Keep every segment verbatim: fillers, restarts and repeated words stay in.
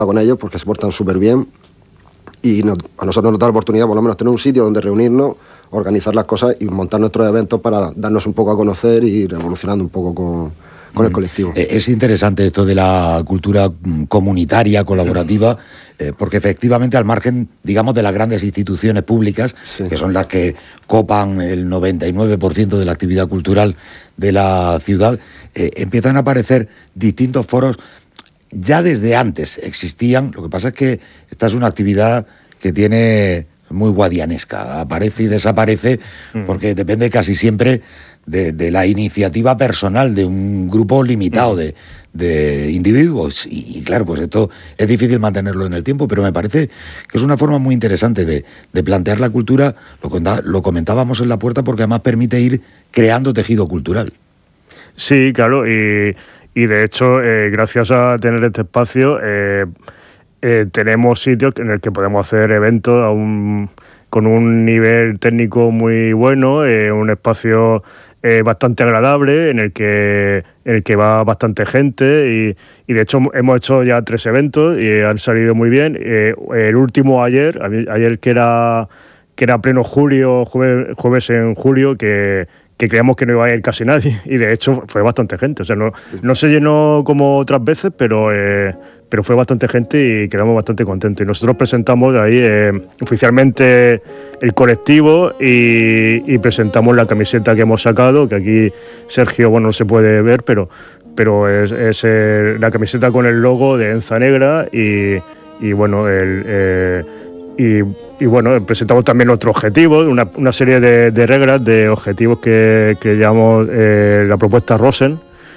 con ellos porque se portan súper bien y nos, a nosotros nos da la oportunidad por lo menos tener un sitio donde reunirnos, organizar las cosas y montar nuestros eventos para darnos un poco a conocer y ir evolucionando un poco con, con el colectivo. Es interesante esto de la cultura comunitaria, colaborativa, eh, porque efectivamente al margen, digamos, de las grandes instituciones públicas, sí, que son las que copan el noventa y nueve por ciento de la actividad cultural de la ciudad, eh, empiezan a aparecer distintos foros. Ya desde antes existían, lo que pasa es que esta es una actividad que tiene muy guadianesca, aparece y desaparece porque depende casi siempre de, de la iniciativa personal de un grupo limitado de, de individuos y, y claro, pues esto es difícil mantenerlo en el tiempo, pero me parece que es una forma muy interesante de, de plantear la cultura, lo, conta, lo comentábamos en la puerta porque además permite ir creando tejido cultural. Sí, claro, y, y de hecho, eh, gracias a tener este espacio, eh, eh, tenemos sitios en el que podemos hacer eventos a un, con un nivel técnico muy bueno, eh, un espacio eh, bastante agradable en el que en el que va bastante gente y, y de hecho hemos hecho ya tres eventos y han salido muy bien. Eh, el último ayer, ayer que era que era pleno julio, jueves, jueves en julio, que que creíamos que no iba a ir casi nadie, y de hecho fue bastante gente. O sea, no, no se llenó como otras veces, pero, eh, pero fue bastante gente y quedamos bastante contentos. Y nosotros presentamos ahí eh, oficialmente el colectivo y, y presentamos la camiseta que hemos sacado, que aquí Sergio, bueno, no se puede ver, pero, pero es, es eh, la camiseta con el logo de Enza Negra y, y bueno, el... Eh, Y, y bueno, presentamos también nuestro objetivo, una, una serie de, de reglas, de objetivos que, que llamamos eh, la propuesta Rosen,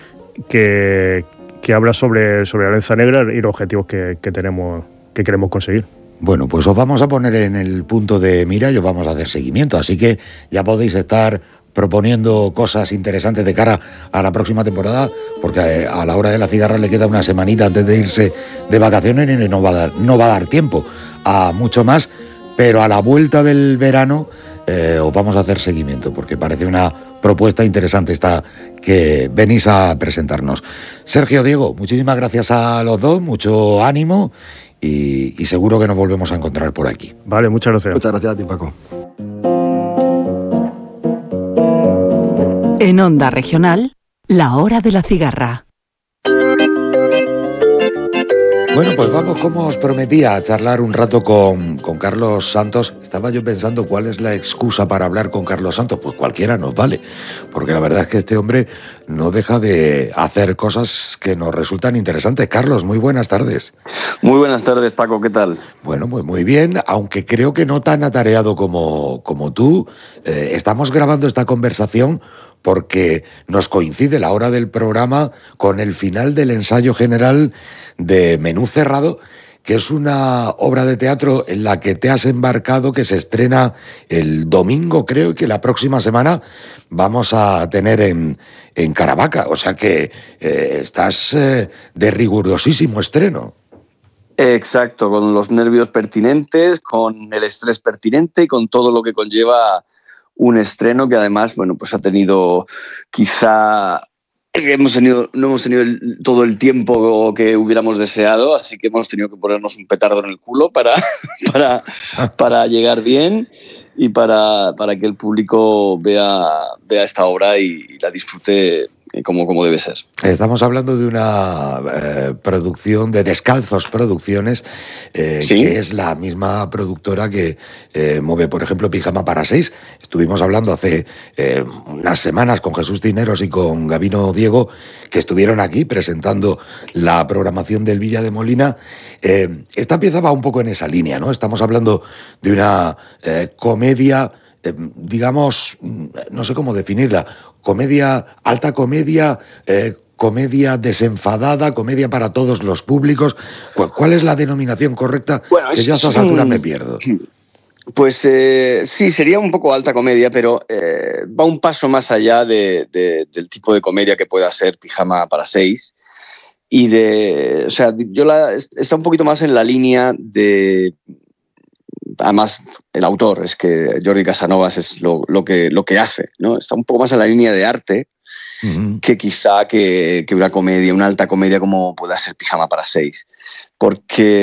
que, que habla sobre, sobre la Enza Negra y los objetivos que, que, tenemos, que queremos conseguir. Bueno, pues os vamos a poner en el punto de mira y os vamos a hacer seguimiento, así que ya podéis estar proponiendo cosas interesantes de cara a la próxima temporada, porque a la hora de la cigarra le queda una semanita antes de irse de vacaciones y no va a dar, no va a dar tiempo a mucho más, pero a la vuelta del verano eh, os vamos a hacer seguimiento, porque parece una propuesta interesante esta que venís a presentarnos. Sergio, Diego, muchísimas gracias a los dos, mucho ánimo y, y seguro que nos volvemos a encontrar por aquí. Vale, muchas gracias. Muchas gracias a ti, Paco. En Onda Regional, la hora de la cigarra. Bueno, pues vamos, como os prometía, a charlar un rato con, con Carlos Santos. Estaba yo pensando cuál es la excusa para hablar con Carlos Santos. Pues cualquiera nos vale, porque la verdad es que este hombre no deja de hacer cosas que nos resultan interesantes. Carlos, muy buenas tardes. Muy buenas tardes, Paco, ¿qué tal? Bueno, muy, muy bien, aunque creo que no tan atareado como, como tú. Eh, estamos grabando esta conversación porque nos coincide la hora del programa con el final del ensayo general de Menú Cerrado, que es una obra de teatro en la que te has embarcado, que se estrena el domingo, creo, y que la próxima semana vamos a tener en, en Caravaca. O sea que eh, estás eh, de rigurosísimo estreno. Exacto, con los nervios pertinentes, con el estrés pertinente y con todo lo que conlleva un estreno que además, bueno, pues ha tenido quizá... Hemos tenido, no hemos tenido el, todo el tiempo que hubiéramos deseado, así que hemos tenido que ponernos un petardo en el culo para, para, para llegar bien y para, para que el público vea, vea esta obra y, y la disfrute como, como debe ser. Estamos hablando de una eh, producción de Descalzos Producciones, eh, ¿sí? Que es la misma productora que eh, mueve, por ejemplo, Pijama para seis. Estuvimos hablando hace eh, unas semanas con Jesús Cineros y con Gabino Diego, que estuvieron aquí presentando la programación del Villa de Molina. Eh, esta pieza va un poco en esa línea, ¿no? Estamos hablando de una eh, comedia, eh, digamos, no sé cómo definirla, comedia, alta comedia, eh, comedia desenfadada, comedia para todos los públicos. ¿Cuál es la denominación correcta? Bueno, que yo a estas alturas me pierdo. Pues eh, sí, sería un poco alta comedia, pero eh, va un paso más allá de, de, del tipo de comedia que pueda ser Pijama para seis. Y de, o sea, yo la, está un poquito más en la línea de... Además, el autor, es que Jordi Casanovas es lo, lo, que, lo que hace, ¿no? Está un poco más en la línea de arte uh-huh. que quizá que, que una comedia, una alta comedia como pueda ser Pijama para seis. Porque